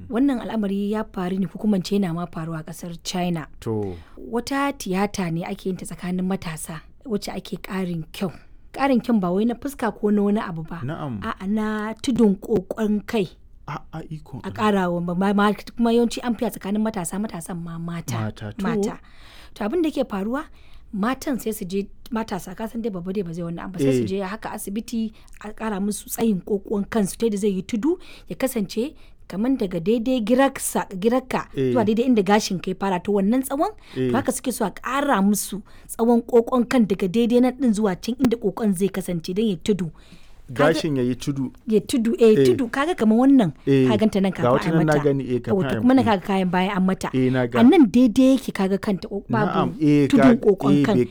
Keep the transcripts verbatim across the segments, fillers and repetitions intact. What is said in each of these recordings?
wannan al'amari ya faru ne hukumance yana ma faruwa a kasar China. To. Wata tiyata ne ake yin ta tsakanin matasa wacce ake ƙarin kyau. Ƙarin kyau ba wai na fuska ko na wani abu ba. Na'am. A'a na tudun kokon kai. A a ikon. A ƙara wa kuma yawanci an fiya tsakanin matasa matasan ma mata. Mata. To. Mata. To abin da ke faruwa matan sai su je matasa kasan dai babba dai ba zai wani abu sai su je haka asibiti a ƙara musu tsayin kokon kansu ta da zai yi tudu ya kasance kamar daga daidai girarka zuwa daidai inda gashin kai fara to wannan tsawon to haka suke so a ƙara musu tsawon kokon kan daga daidai nan din zuwa can inda kokon zai kasance don ya tudu gashin ya yi tudu ya tudu eh tudu kaga kamar wannan ka ganta nan kafin a mata wato kuma na kaga kayan bayan an mata a nan daidai yake kaga kanta babu tudun kokon kan bai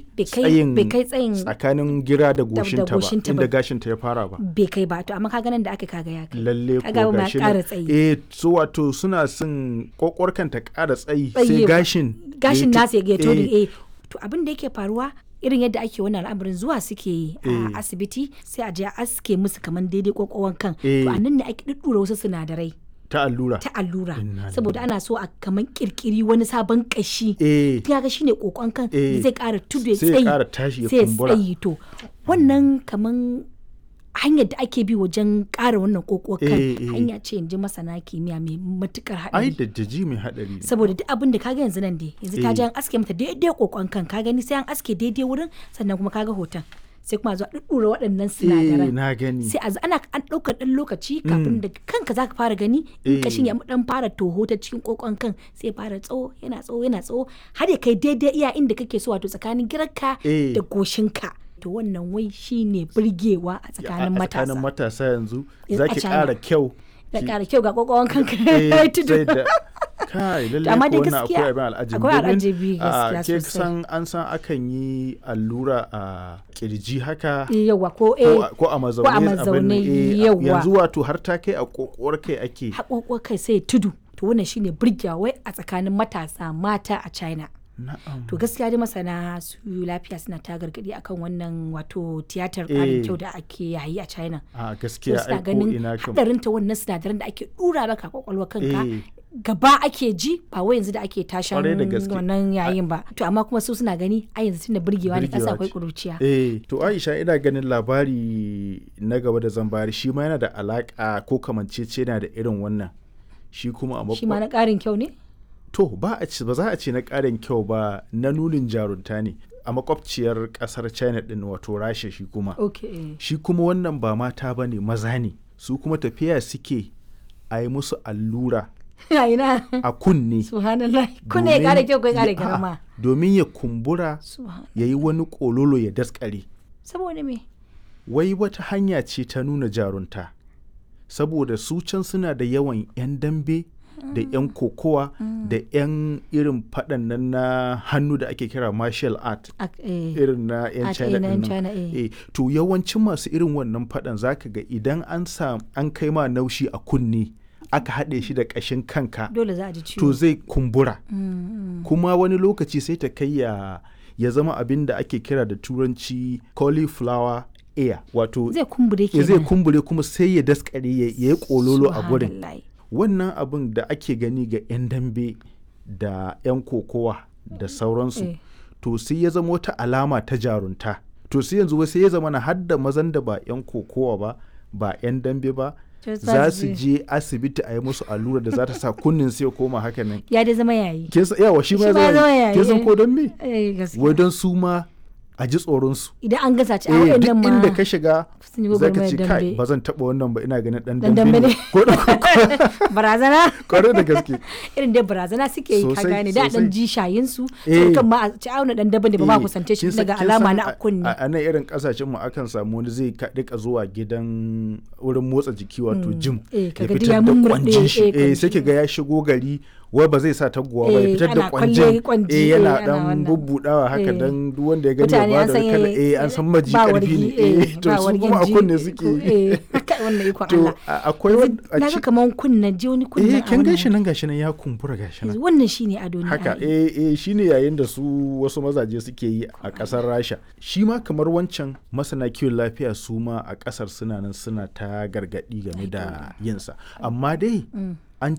kai tsayin tsakanin gira da goshinta ba inda gashinta ya fara ba bai kai ba to amma kaga nan da aka kaga ya kai lalle ko gashin eh so wato suna son kokor kanta ƙara tsayi sai gashin gashin nasa ya tudu eh to abin da yake faruwa irin yadda ake wannan al'amarin zuwa suke yi a asibiti sai a je a aske musu kamar daidai kwakwawan kan to a nan ne ake ɗuɗɗura wasu sinadarai ta allura ta allura saboda ana so a kaman kirkiri wani sabon kashi kaga shine kokon kan zai ƙara tudu ya tsayi sai tsayi to wannan kaman hanyar da ake bi wajen ƙara wannan kokon kan hanya ce yanzu masana kimiyya mai matukar haɗari ai da daji mai haɗari saboda duk abin da kaga yanzu nan dai yanzu ta je an aske mata daidai kokon kan ka gani sai an aske daidai wurin sannan kuma kaga hoton sai kuma zuwa ɗuɗɗura waɗannan sinadaran na gani sai a ana an ɗaukar ɗan lokaci kafin da kanka zaka fara gani in kashin ya dan fara toho ta cikin kokon kan sai fara tsawo yana tsawo yana tsawo har ya kai daidai iya inda kake so wato tsakanin girarka da goshinka to wannan wai shine burgewa a tsakanin matasa. A tsakanin matasa yanzu zaki ƙara kyau. Da ƙara kyau ga kokon kanka. Tudu. Kai lalle ko wannan akwai abin al'ajabi. Akwai al'ajabi gaskiya sosai. Ke san an san akan yi allura a kirji haka. Yawa ko eh ko a mazaune abin yawa. Yanzu wato har ta kai a kokowar kai ake. A kokowar kai sai tudu. To wannan shine burgewa wai a tsakanin matasa mata a China. To gaskiya dai masana su lafiya suna ta gargadi akan wannan wato tiyatar ƙarin kyau da ake yayi a China. A gaskiya ai ko ina kan. Hadarin ta wannan sinadaran da ake dura maka kwakwalwa kanka gaba ake ji ba wai yanzu da ake tashan wannan yayin ba. To amma kuma su suna gani a yanzu tunda burgewa ne kasa akwai kuruciya. Eh to Aisha ina ganin labari na gaba da zan bayar shi ma yana da alaka ko kamancece yana da irin wannan. Shi kuma a shi ma na ƙarin kyau ne? To ba a ci ba za a ce na ƙarin kyau ba na nunin jarunta ne a makwabciyar ƙasar China din wato Rasha shi kuma. Okay. Shi kuma wannan ba mata ba ne maza ne su kuma tafiya suke a yi musu allura a kunne. Subhanallah. Kunne ya ƙara kyau ko ya ƙara girma. Domin ya kumbura ya yi wani ƙololo ya daskare. Saboda me? Wai wata hanya ce ta nuna jarunta saboda su can suna da yawan 'yan dambe. Da 'yan kokowa mm. da 'yan irin faɗan nan na hannu da ake kira martial art eh. irin na 'yan China ɗin nan eh. eh. To yawancin masu irin wannan faɗan zaka ga idan an sa an kai ma naushi a kunne aka haɗe shi da ƙashin kanka dole za a ji ciwo to zai kumbura mm, mm. kuma wani lokaci sai ta kai ya ya zama abin da ake kira da turanci cauliflower ear wato zai kumbure kenan zai kumbure kuma sai ya daskare ya yi kololo a gurin wannan abin da ake gani ga 'yan dambe da 'yan kokowa da sauransu eh. to sai ya zama wata alama ta jarunta to sai yanzu sai ya zama na hadda mazan da ba 'yan kokowa ba ba 'yan dambe ba za su je asibiti a yi musu allura da za ta sa kunnin sai ya koma haka nan ya da zama yayi yawa shi ma zama yayi kin san ko don me wai don su ma a ji tsoronsu idan an gasa ci a waɗannan ma inda ka shiga za ka ce kai ba zan taɓa wannan ba ina ganin ɗan dambe ne ko barazana kwarai da gaske irin dai barazana suke yi ka gane da ɗan ji shayin su kan ma a ci auna ɗan dambe da ba ma kusance shi daga alama na kunni a nan irin ƙasashen mu akan samu wani zai rika zuwa gidan wurin motsa jiki wato gym ya fitar da kwanjin shi sai ki ga ya shigo gari wai ba zai sa taguwa ba ya fitar da kwanjin eh yana dan bubbudawa haka dan duk wanda ya gani ya ba da kala eh an san maji karfi ne eh to su kuma a kunne suke wannan iko Allah akwai naga kaman kunna ji wani kunna eh kin gashi nan gashi nan ya kumbura gashi nan wannan shine ado ne haka eh eh shine yayin da su wasu mazaje suke yi a kasar Rasha shi ma kamar wancan masana kiwon lafiya su ma a kasar suna nan suna ta gargadi game da yinsa amma dai